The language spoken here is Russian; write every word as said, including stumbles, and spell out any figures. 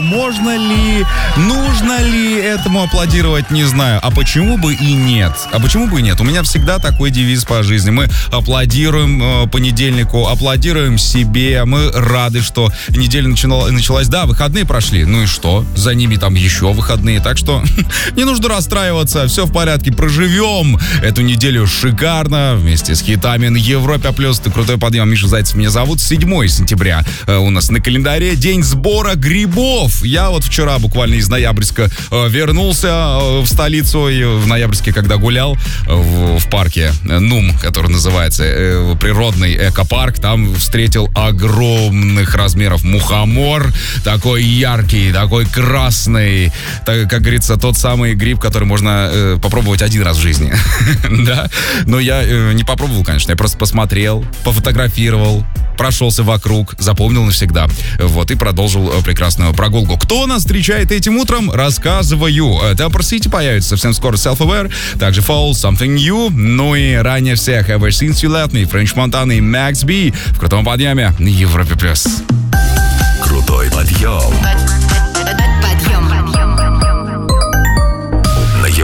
можно ли, нужно ли этому аплодировать, не знаю. А почему бы и нет? А почему бы и нет? У меня всегда такой девиз по жизни. Мы аплодируем э, понедельнику, аплодируем себе. Мы рады, что неделя начинала, началась. Да, выходные прошли. Ну и что? За ними там еще выходные. Так что не нужно расстраиваться. Все в порядке. Проживем эту неделю шикарно вместе с хитами на Европе плюс. Ты крутой подъем. Миша Зайцев меня зовут. седьмого сентября э, у нас на календаре день сбора грибов. Я вот вчера буквально из Ноябрьска э, вернулся э, в столицу. И в Ноябрьске, когда гулял э, в, в парке НУМ, который называется э, природный экопарк, там встретил огромных размеров мухомор. Такой яркий, такой красный. Так, как говорится, тот самый гриб, который можно э, попробовать один раз в жизни. Да? Но я э, не попробовал, конечно. Я просто посмотрел, пофотографировал, прошелся вокруг, запомнил навсегда. Вот, и продолжил э, прекрасную прогулку. Кто нас встречает этим утром, рассказываю. Temper City появится совсем скоро, Self-Aware, также Fall, Something New, ну и ранее всех Ever Since You Left Me, French Montana и Max B в крутом подъеме на Европе+.